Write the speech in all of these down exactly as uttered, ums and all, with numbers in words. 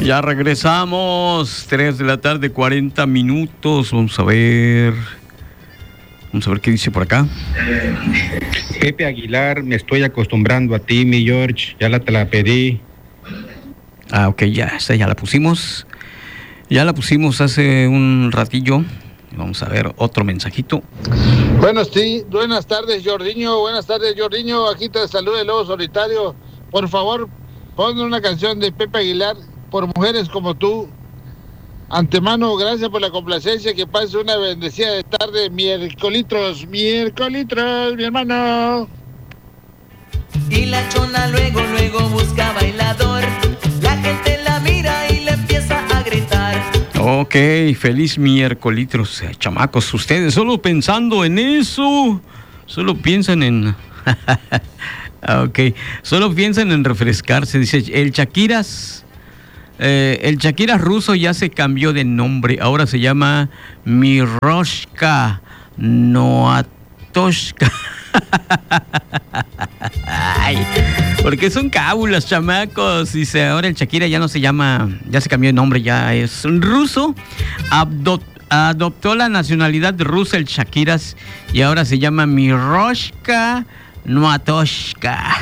Ya regresamos, tres de la tarde, cuarenta minutos. Vamos a ver. Vamos a ver qué dice por acá. Pepe Aguilar, me estoy acostumbrando a ti, mi George. Ya la te la pedí. Ah, ok, ya, esta ya la pusimos. Ya la pusimos hace un ratillo. Vamos a ver otro mensajito. Bueno, sí, buenas tardes, Jordiño. Buenas tardes, Jordiño. Aquí te saluda el Lobo Solitario. Por favor, pon una canción de Pepe Aguilar por mujeres como tú. Antemano, gracias por la complacencia. Que pase una bendecida de tarde. Miércolitros, miércolitros, mi hermano. Y la chona luego, luego busca bailador. La gente la mira y le empieza a gritar. Ok, feliz miércolitros, eh, chamacos. Ustedes solo pensando en eso. Solo piensan en... ok, solo piensan en refrescarse. Dice, el Shakiras... Eh, el Shakiras ruso ya se cambió de nombre. Ahora se llama Miroshka Noatoshka. Ay, porque son cábulas, chamacos. Dice, ahora el Shakira ya no se llama, ya se cambió de nombre, ya es ruso. Adop, adoptó la nacionalidad rusa el Shakiras y ahora se llama Miroshka Noatoshka.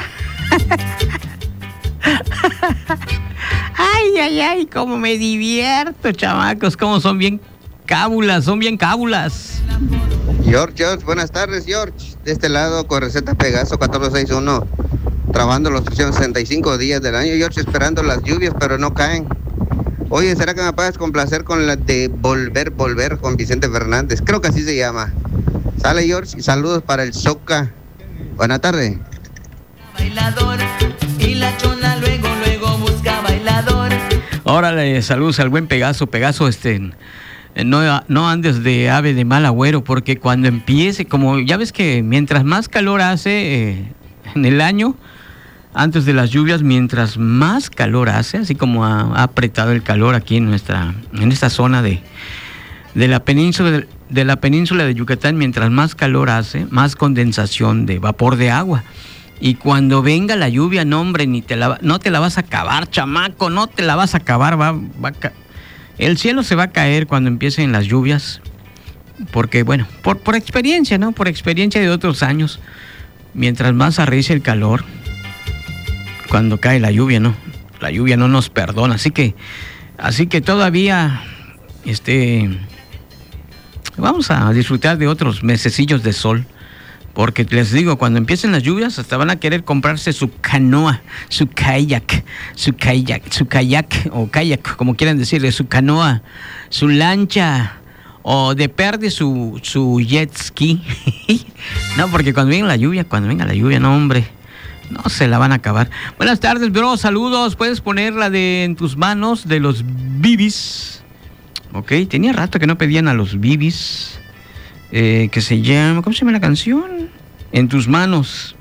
Ay, ay, ay, cómo me divierto, chamacos, cómo son bien cábulas, son bien cábulas. George, George, buenas tardes, George. De este lado, con receta Pegaso catorce sesenta y uno, trabajando los trescientos sesenta y cinco días del año, George, esperando las lluvias, pero no caen. Oye, ¿será que me puedes complacer con la de Volver, Volver, con Vicente Fernández? Creo que así se llama. Sale, George, y saludos para el Soca. Buenas tardes. Bailador, y la chona luego, luego busca bailador. Órale, saludos al buen Pegaso, Pegaso, este... No, no andes de ave de mal agüero, porque cuando empiece, como ya ves que mientras más calor hace eh, en el año, antes de las lluvias, mientras más calor hace, así como ha, ha apretado el calor aquí en nuestra, en esta zona de, de la península de, de la península de Yucatán, mientras más calor hace, más condensación de vapor de agua. Y cuando venga la lluvia, no hombre, ni te la, no te la vas a acabar, chamaco, no te la vas a acabar, va, va a el cielo se va a caer cuando empiecen las lluvias, porque, bueno, por, por experiencia, ¿no? Por experiencia de otros años, mientras más arrecie el calor, cuando cae la lluvia, ¿no? La lluvia no nos perdona, así que, así que todavía, este, vamos a disfrutar de otros mesecillos de sol. Porque les digo, cuando empiecen las lluvias, hasta van a querer comprarse su canoa, su kayak, su kayak, su kayak, o kayak, como quieran decirle, su canoa, su lancha, o de perde su, su jet ski. No, porque cuando venga la lluvia, cuando venga la lluvia, no, hombre, no se la van a acabar. Buenas tardes, bro, saludos. ¿Puedes poner la de En tus manos, de los Bibis? Ok, tenía rato que no pedían a los Bibis. Eh, que se llama, ¿cómo se llama la canción? En tus manos.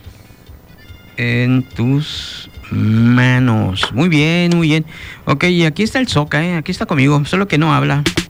En tus manos. Muy bien, muy bien. Ok, y aquí está el Soca, ¿eh? Aquí está conmigo, solo que no habla.